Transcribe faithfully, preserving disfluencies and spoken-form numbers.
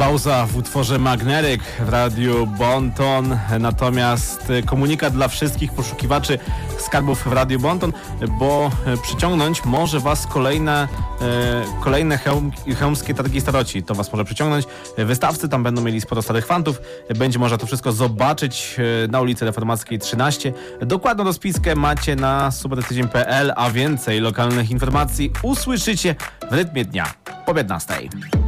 Bauza w utworze Magneryk w radiu Bonton. Natomiast komunikat dla wszystkich poszukiwaczy skarbów w radiu Bonton, bo przyciągnąć może was kolejne, kolejne hełm, chełmskie targi staroci. To was może przyciągnąć. Wystawcy tam będą mieli sporo starych fantów. Będzie można to wszystko zobaczyć na ulicy Reformackiej trzynaście. Dokładną rozpiskę macie na supertydzień kropka p l, a więcej lokalnych informacji usłyszycie w rytmie dnia po piętnastej.